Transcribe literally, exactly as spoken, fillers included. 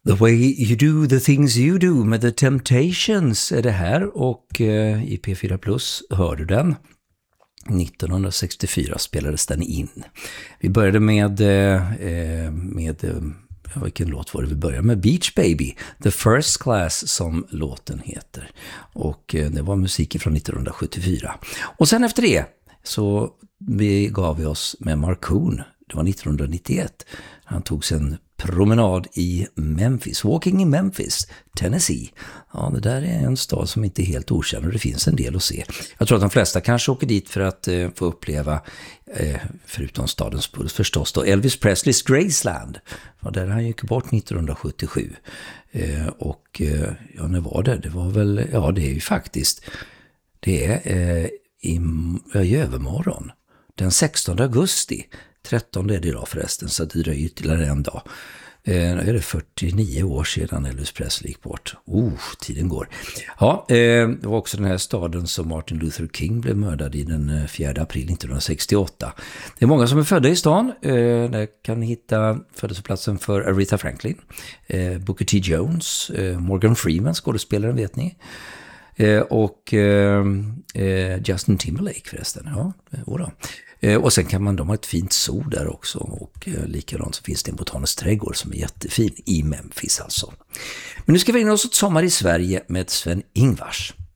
The way you do the things you do med The Temptations är det här, och eh, i P fyra Plus hör du den. nittonhundrasextiofyra spelades den in. Vi började med, eh, med eh, vilken låt var det vi började med? Beach Baby, The First Class som låten heter. Och eh, det var musik från nittonhundrasjuttiofyra. Och sen efter det så begav vi oss med Markoon. Det var nittonhundranittioett. Han tog sig en promenad i Memphis, Walking in Memphis, Tennessee. Ja, det där är en stad som inte är helt okänd och det finns en del att se. Jag tror att de flesta kanske åker dit för att eh, få uppleva, eh, förutom stadens puls förstås då, Elvis Presleys Graceland. Ja, där han gick bort nittonhundrasjuttiosju. Eh, och eh, ja, när var det? Det var väl, ja det är ju faktiskt, det är eh, i, i övermorgon. Den sextonde augusti. trettonde är det idag förresten, så det dröjer ytterligare en dag. Eh, är det fyrtionio år sedan Elvis Presley gick bort. Oh, tiden går. Ja, eh, det var också den här staden som Martin Luther King blev mördad i den fjärde april nittonhundrasextioåtta. Det är många som är födda i stan. Eh, där kan ni hitta födelseplatsen för Aretha Franklin, eh, Booker T. Jones, eh, Morgan Freeman, skådespelaren vet ni. Eh, och eh, Justin Timberlake förresten. Ja, oda. Eh, och sen kan man, de ha ett fint sol där också, och eh, likadant så finns det en botanisk trädgård som är jättefin i Memphis alltså. Men nu ska vi in oss ett sommar i Sverige med Sven Ingvars.